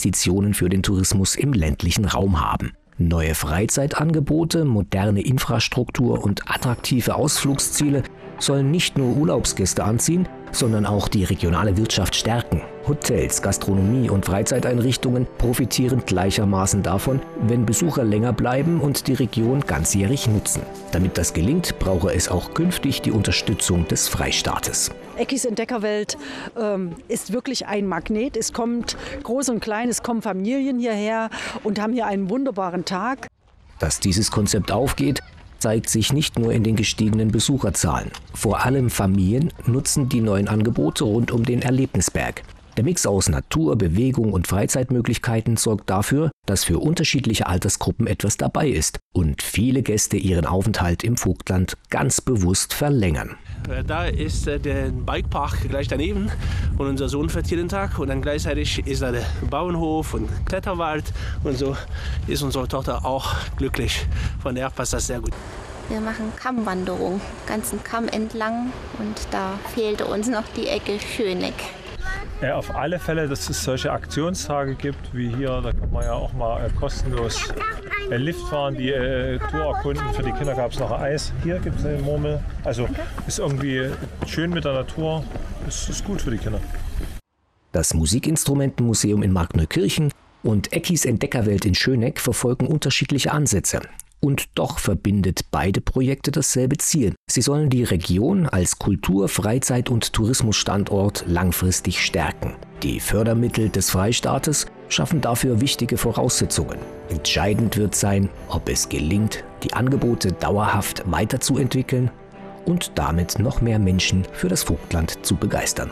Investitionen für den Tourismus im ländlichen Raum haben. Neue Freizeitangebote, moderne Infrastruktur und attraktive Ausflugsziele sollen nicht nur Urlaubsgäste anziehen, sondern auch die regionale Wirtschaft stärken. Hotels, Gastronomie und Freizeiteinrichtungen profitieren gleichermaßen davon, wenn Besucher länger bleiben und die Region ganzjährig nutzen. Damit das gelingt, brauche es auch künftig die Unterstützung des Freistaates. Eckis Entdeckerwelt ist wirklich ein Magnet. Es kommt groß und klein, es kommen Familien hierher und haben hier einen wunderbaren Tag. Dass dieses Konzept aufgeht, zeigt sich nicht nur in den gestiegenen Besucherzahlen. Vor allem Familien nutzen die neuen Angebote rund um den Erlebnisberg. Der Mix aus Natur, Bewegung und Freizeitmöglichkeiten sorgt dafür, dass für unterschiedliche Altersgruppen etwas dabei ist und viele Gäste ihren Aufenthalt im Vogtland ganz bewusst verlängern. Da ist der Bikepark gleich daneben und unser Sohn fährt jeden Tag und dann gleichzeitig ist da der Bauernhof und Kletterwald und so ist unsere Tochter auch glücklich. Von daher passt das sehr gut. Wir machen Kammwanderung, ganzen Kamm entlang und da fehlte uns noch die Ecke Schöneck. Ja, auf alle Fälle, dass es solche Aktionstage gibt wie hier, da kann man ja auch mal kostenlos Lift fahren, die Tour erkunden. Für die Kinder gab es noch Eis. Hier gibt es eine Murmel. Also ist irgendwie schön mit der Natur, ist gut für die Kinder. Das Musikinstrumentenmuseum in Markneukirchen und Eckis Entdeckerwelt in Schöneck verfolgen unterschiedliche Ansätze. Und doch verbindet beide Projekte dasselbe Ziel. Sie sollen die Region als Kultur-, Freizeit- und Tourismusstandort langfristig stärken. Die Fördermittel des Freistaates schaffen dafür wichtige Voraussetzungen. Entscheidend wird sein, ob es gelingt, die Angebote dauerhaft weiterzuentwickeln und damit noch mehr Menschen für das Vogtland zu begeistern.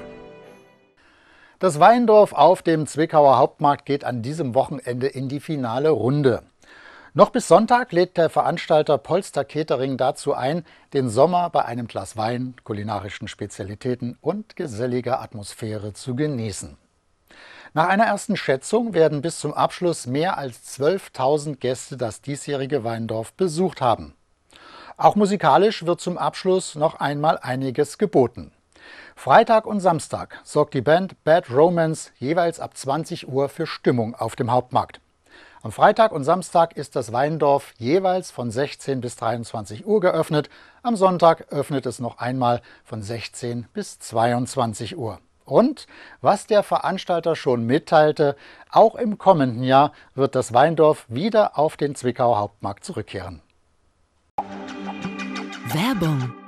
Das Weindorf auf dem Zwickauer Hauptmarkt geht an diesem Wochenende in die finale Runde. Noch bis Sonntag lädt der Veranstalter Polster Catering dazu ein, den Sommer bei einem Glas Wein, kulinarischen Spezialitäten und geselliger Atmosphäre zu genießen. Nach einer ersten Schätzung werden bis zum Abschluss mehr als 12.000 Gäste das diesjährige Weindorf besucht haben. Auch musikalisch wird zum Abschluss noch einmal einiges geboten. Freitag und Samstag sorgt die Band Bad Romance jeweils ab 20 Uhr für Stimmung auf dem Hauptmarkt. Am Freitag und Samstag ist das Weindorf jeweils von 16 bis 23 Uhr geöffnet. Am Sonntag öffnet es noch einmal von 16 bis 22 Uhr. Und, was der Veranstalter schon mitteilte, auch im kommenden Jahr wird das Weindorf wieder auf den Zwickauer Hauptmarkt zurückkehren. Werbung